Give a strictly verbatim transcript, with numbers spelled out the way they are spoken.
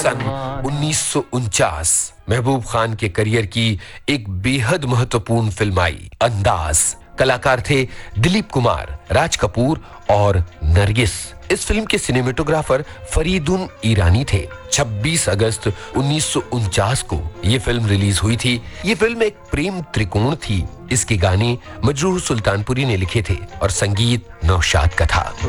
सन उन्नीस सौ उनचास महबूब खान के करियर की एक बेहद महत्वपूर्ण फिल्म आई अंदाज। कलाकार थे दिलीप कुमार, राज कपूर और नरगिस। इस फिल्म के सिनेमेटोग्राफर फरीदुन ईरानी थे। छब्बीस अगस्त उन्नीस सौ उनचास को यह फिल्म रिलीज हुई थी। ये फिल्म एक प्रेम त्रिकोण थी। इसके गाने मजरूह सुल्तानपुरी ने लिखे थे और संगीत नौशाद का था।